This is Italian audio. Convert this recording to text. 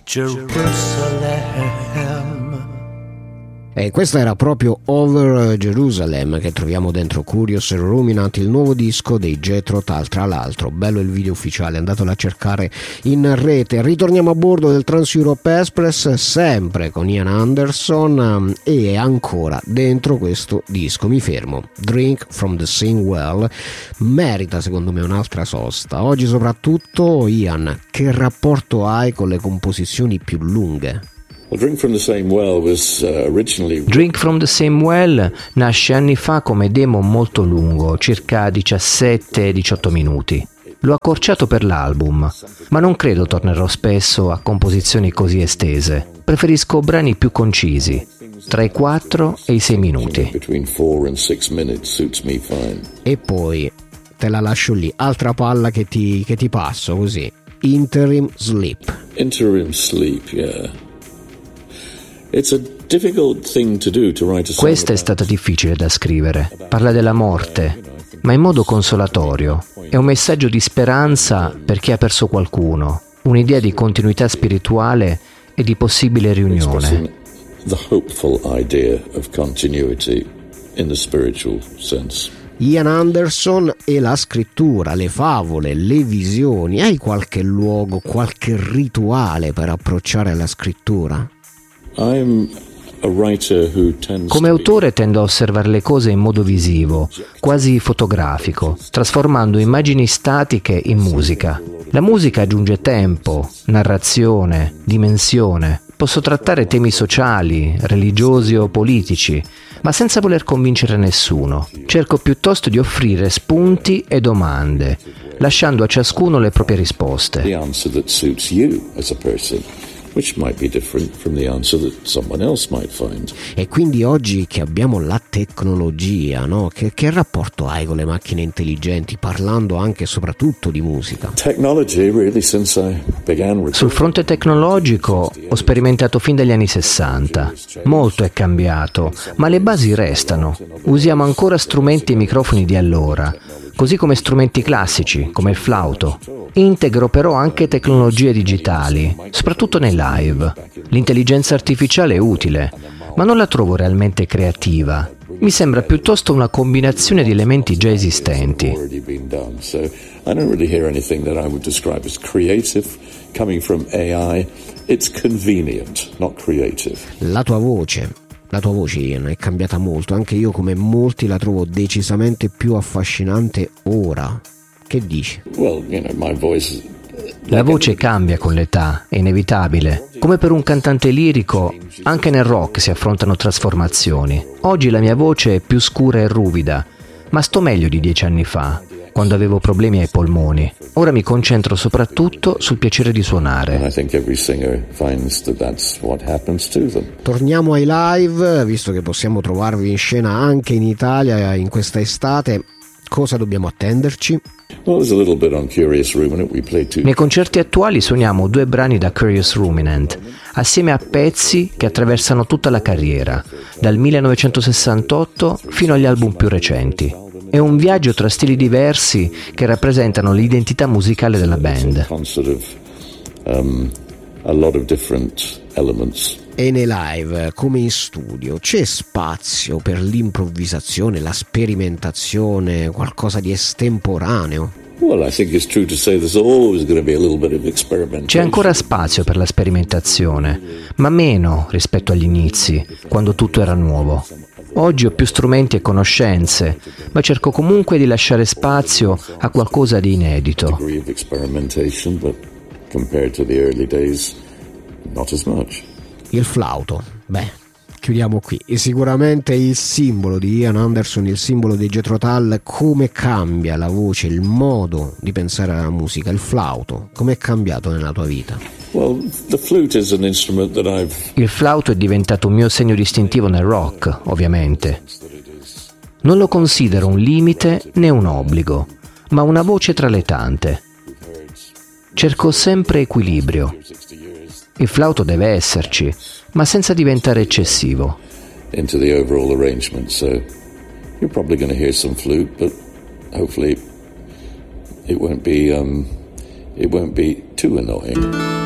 Jerusalem. E questa era proprio Over Jerusalem, che troviamo dentro Curious Ruminant, il nuovo disco dei Jethro Tull. Tra l'altro bello il video ufficiale, andatelo a cercare in rete. Ritorniamo a bordo del Trans Europe Express, sempre con Ian Anderson, e ancora dentro questo disco mi fermo. Drink from the Same Well merita secondo me un'altra sosta. Oggi soprattutto, Ian, che rapporto hai con le composizioni più lunghe? Drink from the Same Well nasce anni fa come demo molto lungo, circa 17-18 minuti. L'ho accorciato per l'album, ma non credo tornerò spesso a composizioni così estese. Preferisco brani più concisi, tra i 4 e i 6 minuti. E poi te la lascio lì, altra palla che ti passo così. Interim Sleep, yeah. Questa è stata difficile da scrivere. Parla della morte, ma in modo consolatorio. È un messaggio di speranza per chi ha perso qualcuno, un'idea di continuità spirituale e di possibile riunione. Ian Anderson e la scrittura, le favole, le visioni. Hai qualche luogo, qualche rituale per approcciare la scrittura? Come autore tendo a osservare le cose in modo visivo, quasi fotografico, trasformando immagini statiche in musica. La musica aggiunge tempo, narrazione, dimensione. Posso trattare temi sociali, religiosi o politici, ma senza voler convincere nessuno. Cerco piuttosto di offrire spunti e domande, lasciando a ciascuno le proprie risposte. E quindi oggi che abbiamo la tecnologia, no? Che rapporto hai con le macchine intelligenti, parlando anche e soprattutto di musica? Sul fronte tecnologico ho sperimentato fin dagli anni 60. Molto è cambiato, ma le basi restano. Usiamo ancora strumenti e microfoni di allora, così come strumenti classici, come il flauto. Integro però anche tecnologie digitali, soprattutto nei live. L'intelligenza artificiale è utile, ma non la trovo realmente creativa. Mi sembra piuttosto una combinazione di elementi già esistenti. La tua voce, Ian, è cambiata molto. Anche io, come molti, la trovo decisamente più affascinante ora. Che dici? La voce cambia con l'età, è inevitabile. Come per un cantante lirico, anche nel rock si affrontano trasformazioni. Oggi la mia voce è più scura e ruvida, ma sto meglio di 10 anni fa, quando avevo problemi ai polmoni. Ora mi concentro soprattutto sul piacere di suonare. Torniamo ai live, visto che possiamo trovarvi in scena anche in Italia in questa estate. Cosa dobbiamo attenderci? Nei concerti attuali suoniamo 2 brani da Curious Ruminant, assieme a pezzi che attraversano tutta la carriera, dal 1968 fino agli album più recenti. È un viaggio tra stili diversi che rappresentano l'identità musicale della band. E nei live, come in studio, c'è spazio per l'improvvisazione, la sperimentazione, qualcosa di estemporaneo? C'è ancora spazio per la sperimentazione, ma meno rispetto agli inizi, quando tutto era nuovo. Oggi ho più strumenti e conoscenze, ma cerco comunque di lasciare spazio a qualcosa di inedito. Il flauto, chiudiamo qui. E sicuramente il simbolo di Ian Anderson, il simbolo dei Jethro Tull. Come cambia la voce, il modo di pensare alla musica, il flauto, come è cambiato nella tua vita? Il flauto è diventato un mio segno distintivo nel rock, ovviamente. Non lo considero un limite né un obbligo, ma una voce tra le tante. Cerco sempre equilibrio. Il flauto deve esserci, ma senza diventare eccessivo. Into the overall arrangement, so you're probably going to hear some flute, but hopefully it won't be too annoying.